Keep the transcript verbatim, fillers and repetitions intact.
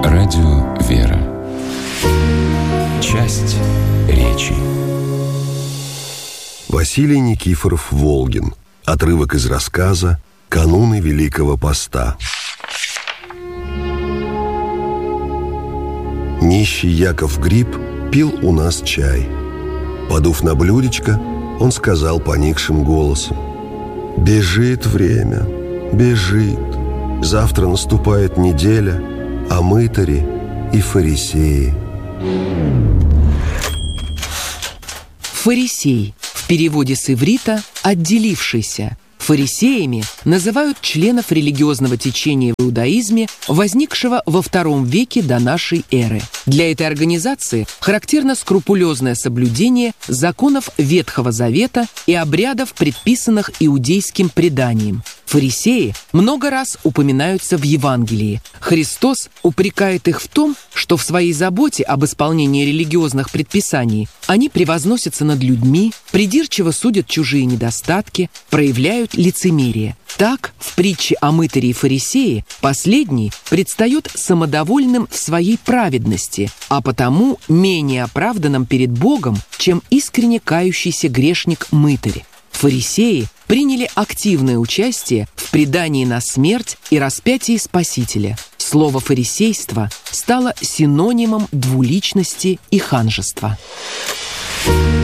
Радио «Вера». Часть речи. Василий Никифоров-Волгин. Отрывок из рассказа «Кануны Великого Поста». Нищий Яков Гриб пил у нас чай. Подув на блюдечко, он сказал поникшим голосом: «Бежит время, бежит. Завтра наступает неделя, а мытари и фарисеи». Фарисей в переводе с иврита «отделившийся». Фарисеями называют членов религиозного течения в иудаизме, возникшего во втором веке до нашей эры. Для этой организации характерно скрупулезное соблюдение законов Ветхого Завета и обрядов, предписанных иудейским преданием. Фарисеи много раз упоминаются в Евангелии. Христос упрекает их в том, что в своей заботе об исполнении религиозных предписаний они превозносятся над людьми, придирчиво судят чужие недостатки, проявляют лицемерие. Так, в притче о мытаре и фарисее последний предстает самодовольным в своей праведности, а потому менее оправданным перед Богом, чем искренне кающийся грешник-мытарь. Фарисеи приняли активное участие в предании на смерть и распятии Спасителя. Слово «фарисейство» стало синонимом двуличности и ханжества.